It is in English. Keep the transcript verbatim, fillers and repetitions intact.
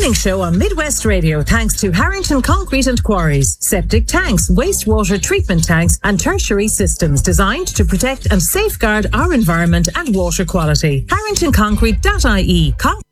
Morning Show on Midwest Radio thanks to Harrington Concrete and Quarries. Septic tanks, wastewater treatment tanks and tertiary systems designed to protect and safeguard our environment and water quality. harrington concrete dot I E. Con-